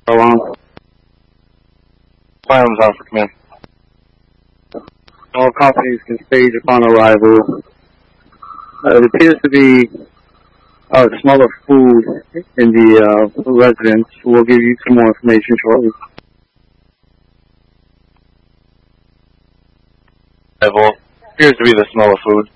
Along. Firearms on for command. All copies can stage upon arrival. It appears to be smell of food in the residence. We'll give you some more information shortly. Appears to be the smell of food.